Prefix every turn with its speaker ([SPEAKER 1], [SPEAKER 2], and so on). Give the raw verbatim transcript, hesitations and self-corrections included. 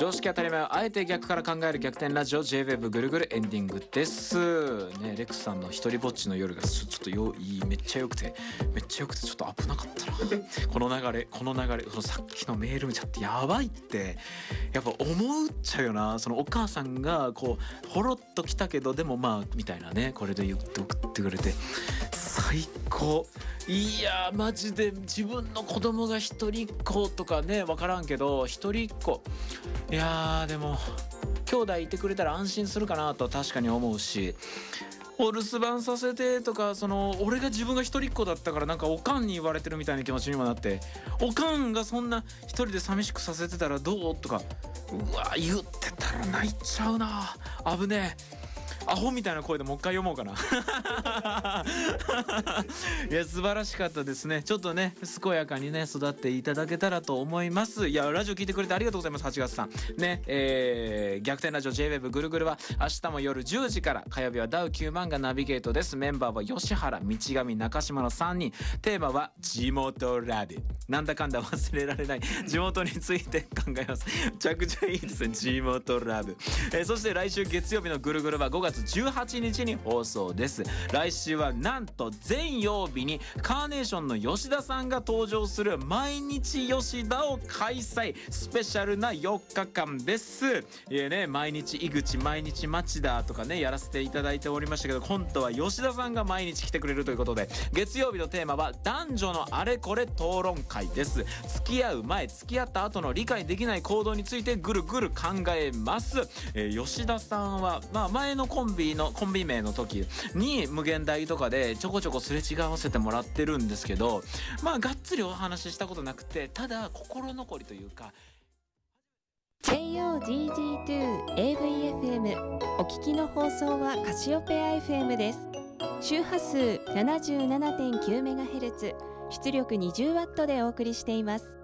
[SPEAKER 1] 常識当たり前をあえて逆から考える逆転ラジオ ジェイウェーブ ぐるぐるエンディングですね。レックスさんの一人ぼっちの夜がちょちょっとよいいめっちゃ良くてめっちゃ良くてちょっと危なかったなこの流れこの流れそのさっきのメール見ちゃってやばいってやっぱ思っちゃうよな。そのお母さんがこうほろっと来たけどでもまあみたいなね、これで言って送ってくれて最高。いやマジで自分の子供が一人っ子とかね分からんけど一人っ子、いやでも兄弟いてくれたら安心するかなと確かに思うし、お留守番させてとか、その俺が自分が一人っ子だったからなんかおかんに言われてるみたいな気持ちにもなって、おかんがそんな一人で寂しくさせてたらどうとか、うわ言ってたら泣いちゃうな、危ねえ。アホみたいな声でもう一回読もうかないや素晴らしかったですね。ちょっとね健やかにね育っていただけたらと思います。いやラジオ聞いてくれてありがとうございます。はちがつさんね、えー、逆転ラジオ ジェイウェーブ ぐるぐるは明日も夜じゅうじから、火曜日はダウきゅうまんがナビゲートです。メンバーは吉原、道上、中島のさんにん。テーマは地元ラブ、なんだかんだ忘れられない地元について考えます。めちゃくちゃいいですね、地元ラブ、えー、そして来週月曜日のぐるぐるはごがつじゅうはちにちに放送です。来週はなんと全曜日にカーネーションの吉田さんが登場する毎日吉田を開催、スペシャルなよっかかんです。いやね、毎日井口、毎日町田とかねやらせていただいておりましたけど、今度は吉田さんが毎日来てくれるということで、月曜日のテーマは男女のあれこれ討論会です。付き合う前、付き合った後の理解できない行動についてぐるぐる考えます。えー、吉田さんはまあ前のコンビのコンビ名の時に無限大とかでちょこちょこすれ違わせてもらってるんですけど、まあがっつりお話ししたことなくて、ただ心残りというか
[SPEAKER 2] ジェイオージージーツー エーブイエフエム お聞きの放送はカシオペア エフエム です。周波数 ななじゅうななてんきゅうメガヘルツ、 出力 にじゅうワット でお送りしています。